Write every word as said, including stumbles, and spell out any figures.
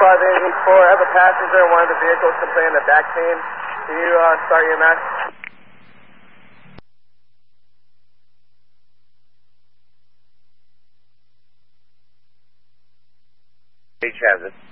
five Engine four, I have a passenger in one of the vehicles complaining of back pain. Can you uh, start your match? H has it.